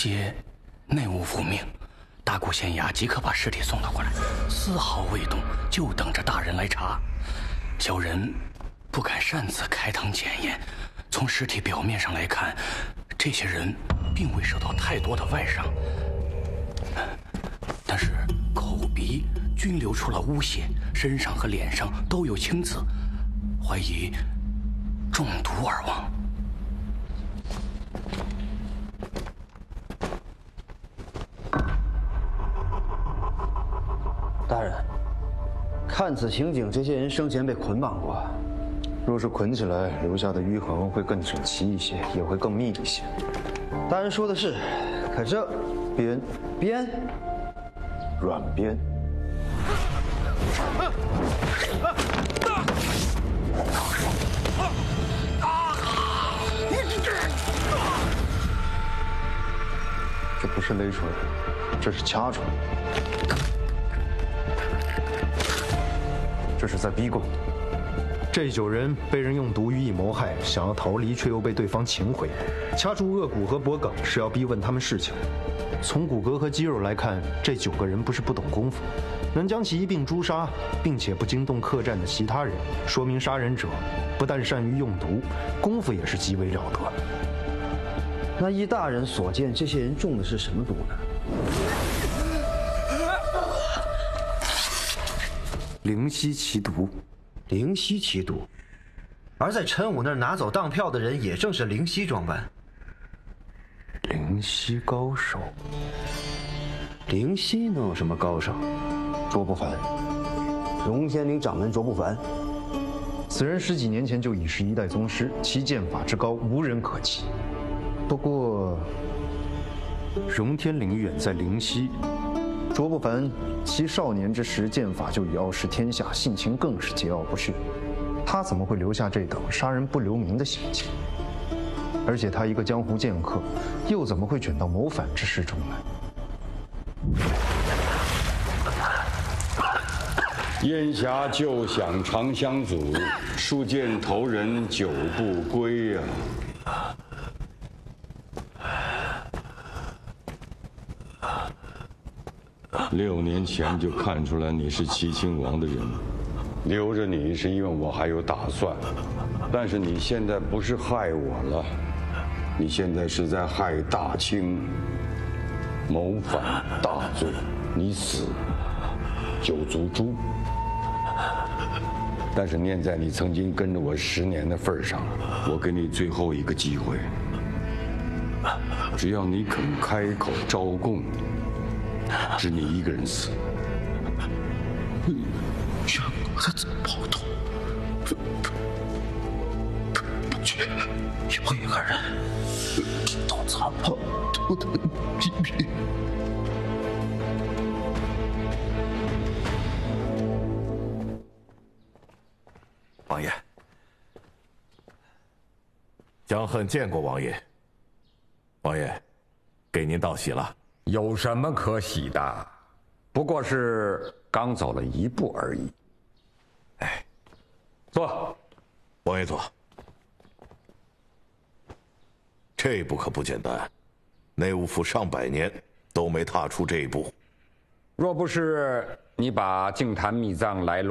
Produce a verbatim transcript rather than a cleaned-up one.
接内务府命，大古县衙即刻把尸体送了过来，丝毫未动，就等着大人来查。小人不敢擅自开膛检验，从尸体表面上来看，这些人并未受到太多的外伤，但是口鼻均流出了污血，身上和脸上都有青紫，怀疑中毒而亡。 大人，看此情景，这些人生前被捆绑过。 若是捆起来，留下的淤痕会更整齐一些，也会更密一些。 大人说的是，可这鞭鞭软鞭。这不是勒出来的，这是掐出来的。这是在逼供。 这九人被人用毒予以谋害，想要逃离，却又被对方擒回。掐住颚骨和脖颈是要逼问他们事情。从骨骼和肌肉来看，这九个人不是不懂功夫，能将其一并诛杀，并且不惊动客栈的其他人，说明杀人者不但善于用毒，功夫也是极为了得。 那依大人所见，这些人中的是什么毒呢？ 灵犀奇毒。 灵犀奇毒，而在陈武那儿拿走当票的人，也正是灵犀装扮。 灵犀高手， 灵犀能有什么高手？ 卓不凡， 荣天陵掌门卓不凡。 此人十几年前就已是一代宗师，其剑法之高，无人可及。不过，荣天陵远在灵犀， 卓不凡其少年之时剑法就已傲视天下，性情更是桀骜不驯。他怎么会留下这等杀人不留名的行径？而且他一个江湖剑客，又怎么会卷到谋反之事中来？ 烟霞旧响长相阻，书剑投人久不归呀、啊！六年前就看出来你是齐亲王的人，留着你是因为我还有打算，但是你现在不是害我了，你现在是在害大清，谋反大罪，你死九族诛。但是念在你曾经跟着我十年的份上，我给你最后一个机会，只要你肯开口招供，只你一个人死。 全国的怎么跑动？不不去，有一个人都藏跑动的秘密。 王爷，江恨见过王爷。王爷，给您道喜了。 有什么可喜的？不过是刚走了一步而已。 哎， 坐。 王爷坐。这一步可不简单，内务府上百年都没踏出这一步。 若不是你把净坛秘藏来龙